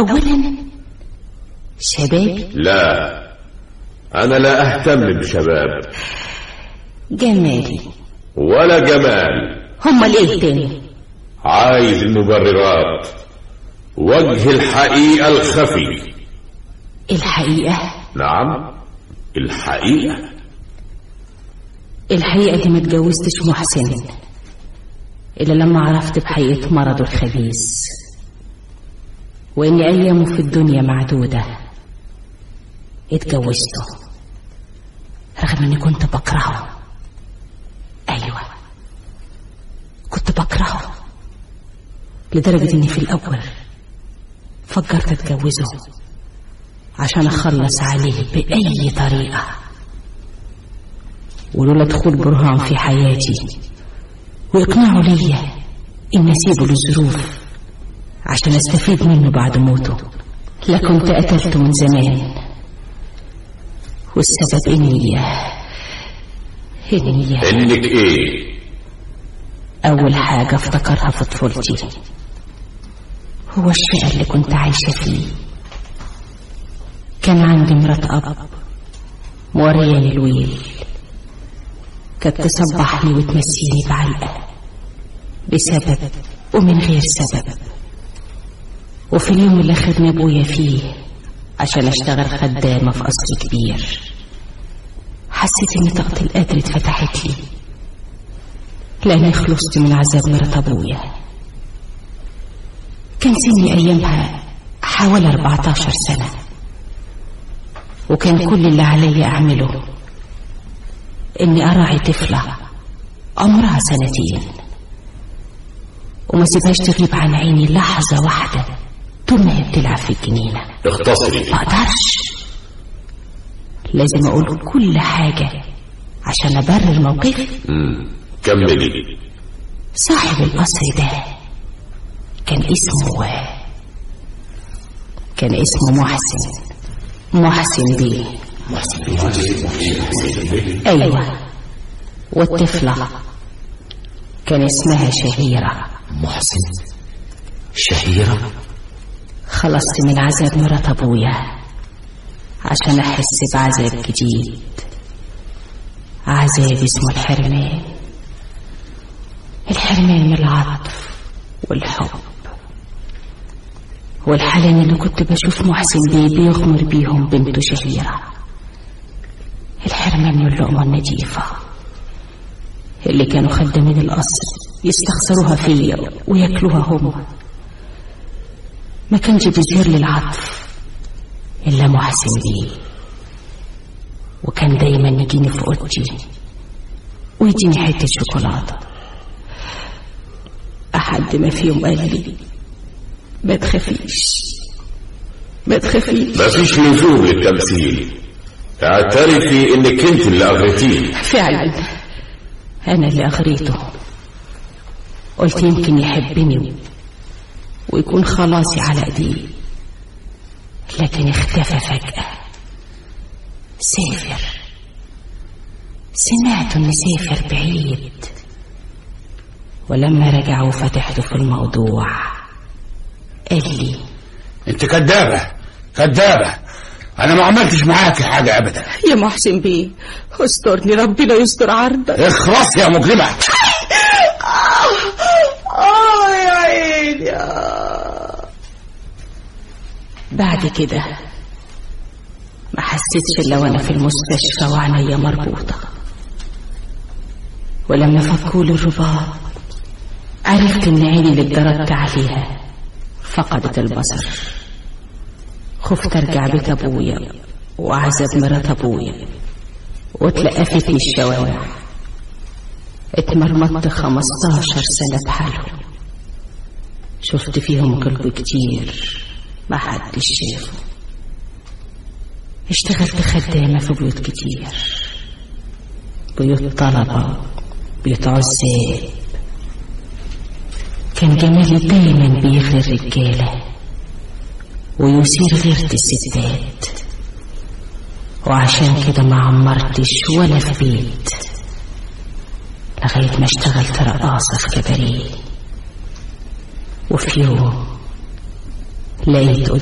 أولا شباب؟ لا، أنا لا أهتم بشباب. جمالي ولا جمال. هما ليه تاني؟ عايز المبررات، وجه الحقيقة الخفي. الحقيقة؟ نعم، الحقيقة. الحقيقة دي ما اتجوزتش محسن إلا لما عرفت بحقيقة مرضه الخبيث، وإن أيامه في الدنيا معدودة. اتجوزته رغم إني كنت بكرهه. أيوة، كنت بكرهه لدرجة إني في الأول فكرت أتجوزه عشان أخلص عليه بأي طريقة، ولولا دخول برهان في حياتي ويقنعوا ليا إن أسيبه للظروف عشان أستفيد منه بعد موته لكنت قتلته من زمان. والسبب إنك إيه؟ أول حاجة افتكرها في طفولتي هو الشقة اللي كنت عايشة فيه. كان عندي مرات أب مورياني الويل، كانت تصبحني وتمسيني بعلقة بسبب ومن غير سبب. وفي اليوم اللي خدني أبويا فيه عشان أشتغل خدامة في قصر كبير حسيت إن طاقة القدر اتفتحت لي، لأني خلصت من عذاب مرات أبويا. كان سني أيامها حوالي 14 سنة، وكان كل اللي علي أعمله إني أراعي طفلة عمرها 2 سنين وما سيبهاش تغيب عن عيني لحظة واحدة طول ما هي بتلعب في الجنينة. اختصري. ما أقدرش، لازم أقول كل حاجة عشان أبرر موقفي. كملي. صاحب القصر ده كان اسمه محسن بيه. أيوة، والطفلة كان اسمها شهيرة. شهيرة؟ خلصت من عذاب مرات أبويا عشان أحس بعذاب جديد، عذاب اسمه الحرمان من العطف والحب والحنان اللي كنت بشوف محسن بيه بيغمر بيهم بنته شهيرة. الحرمان من اللقمة النجيفة اللي كانوا خدامين القصر يستخسروها فيا وياكلوها هم. ما كانش بيظهر لي العطف إلا محسن بيه، وكان دايما يجيني في أوضتي ويديني حتة شوكولاتة أحد ما فيهم قال لي ما تخافيش. مفيش لزوم للتمثيل، اعترفي انك انت اللي اغريتيه. فعلا انا اللي اغريته. قلت يمكن يحبني ويكون خلاصي على ايديه، لكن اختفى فجأة. سافر، سمعت انه سافر بعيد، ولما رجع وفتحته في الموضوع قال لي انت كدابة، انا ما عملتش معاك حاجة ابدا. يا محسن بيه استرني، ربنا يستر عرضك. اخلص يا مجرمة. يا عيني. بعد كده ما حسيتش الا وانا في المستشفى وعينيا مربوطة، ولما فكولي الرباط عرفت ان عيني اللي اتدربت عليها فقدت البصر. خفت ارجع بيت ابويا وعذاب مرات ابويا واتلقفتني الشوارع. اتمرمطت 15 سنة بحالهم، شفت فيهم قلب كتير ما حدش شافه. اشتغلت خدامة في بيوت كتير، بيوت طلبة، بيوت عزاب. كان جمالي دايما بيغري الرجالة ويثير غيرة الستات، وعشان كده ما عمرتش ولا في بيت لغاية ما اشتغلت رقاصة في كباريه. وفي يوم لقيت